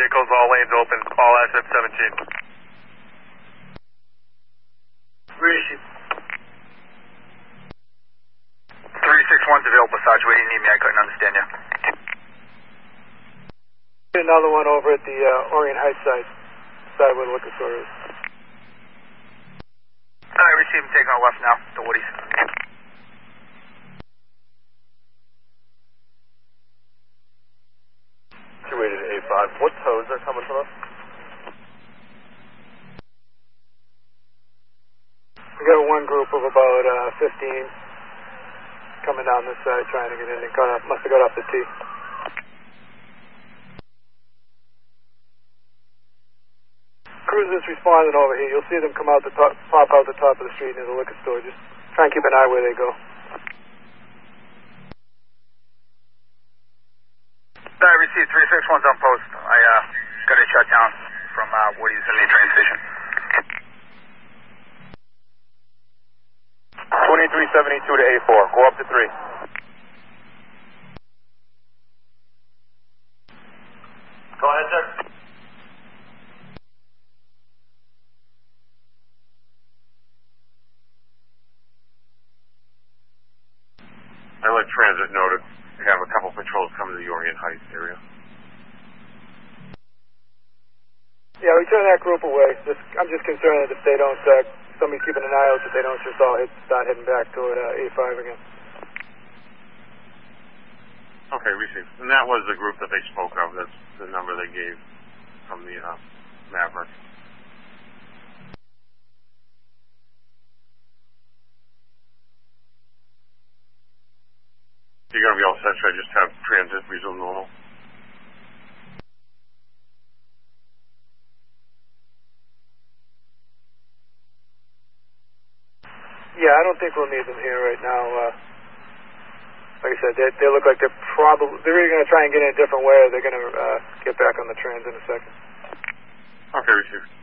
vehicles, all lanes open, all SF-17. Receive. 361's available, Sarge. Where do you need me? I couldn't understand you. Another one over at the Orient Heights side where the liquor store is. Alright, receive. I'm taking our left now, the Woodies. Two-way to A5. What tows are coming from us? We got one group of about 15 coming down this side trying to get in. They must have got off the T. Cruisers responding over here. You'll see them come out pop out the top of the street near the liquor store. Just try and keep an eye where they go. I received 361's on post. I got it shut down from Woody's in the train station. 2372 to A4. Go up to 3. Go ahead, sir. I let transit noted. We have a couple patrols coming to the Orient Heights area. Yeah, we turn that group away. I'm just concerned that if they don't, somebody's keeping an eye out that they don't just all start heading back toward A5 again. Okay, received. And that was the group that they spoke of. That's the number they gave from the Maverick. You're going to be all set. Should I just have transit resume normal? Yeah, I don't think we'll need them here right now. Like I said, they look like they're either going to try and get in a different way or they're going to get back on the trans in a second. Okay, received.